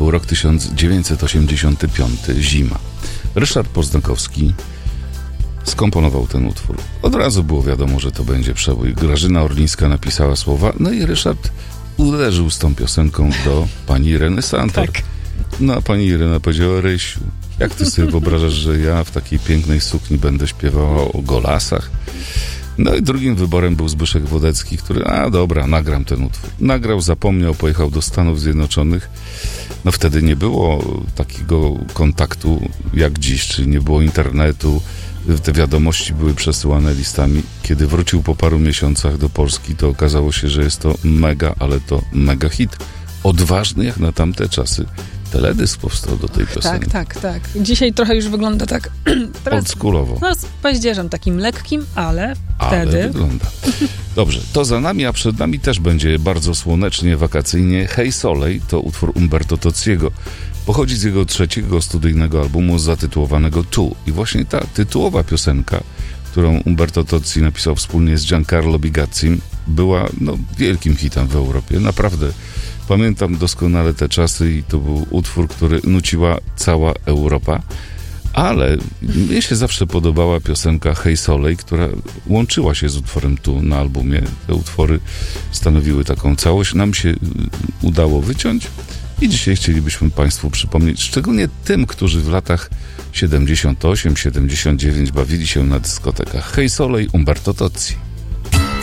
był rok 1985, zima. Ryszard Poznakowski skomponował ten utwór. Od razu było wiadomo, że to będzie przebój. Grażyna Orlińska napisała słowa, no i Ryszard uderzył z tą piosenką do pani Ireny Santor. Tak. No a pani Irena powiedziała: Rysiu, jak ty sobie wyobrażasz, że ja w takiej pięknej sukni będę śpiewała o golasach? No i drugim wyborem był Zbyszek Wodecki, który, dobra, nagram ten utwór. Nagrał, zapomniał, pojechał do Stanów Zjednoczonych. No wtedy nie było takiego kontaktu jak dziś, czyli nie było internetu. Te wiadomości były przesyłane listami. Kiedy wrócił po paru miesiącach do Polski, to okazało się, że jest to mega, ale to mega hit. Odważny jak na tamte czasy. Teledysk powstał do tej piosenki. Tak. Dzisiaj trochę już wygląda tak... oldschoolowo. No, z paździerzem takim lekkim, ale wtedy... wygląda. Dobrze, to za nami, a przed nami też będzie bardzo słonecznie, wakacyjnie. Hey Soleil to utwór Umberto Tozziego. Pochodzi z jego trzeciego studyjnego albumu zatytułowanego Tu. I właśnie ta tytułowa piosenka, którą Umberto Tozzi napisał wspólnie z Giancarlo Bigazzim, była wielkim hitem w Europie. Naprawdę pamiętam doskonale te czasy i to był utwór, który nuciła cała Europa. Ale mnie się zawsze podobała piosenka Hey Soleil, która łączyła się z utworem Tu na albumie. Te utwory stanowiły taką całość. Nam się udało wyciąć i dzisiaj chcielibyśmy Państwu przypomnieć, szczególnie tym, którzy w latach 78-79 bawili się na dyskotekach. Hey Soleil, Umberto Tozzi.